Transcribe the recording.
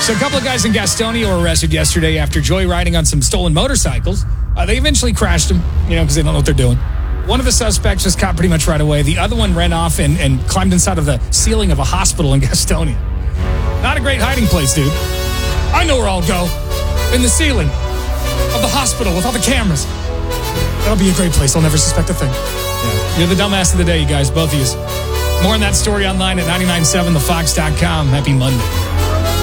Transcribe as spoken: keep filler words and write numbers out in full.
So a couple of guys in Gastonia were arrested yesterday after joyriding on some stolen motorcycles. Uh, they eventually crashed them, you know, because they don't know what they're doing. One of the suspects was caught pretty much right away. The other one ran off and, and climbed inside of the ceiling of a hospital in Gastonia. Not a great hiding place, dude. I know where I'll go. In the ceiling of the hospital with all the cameras. That'll be a great place. I'll never suspect a thing. Yeah. You're the dumbass of the day, you guys, both of you. More on that story online at nine nine seven the fox dot com. Happy Monday.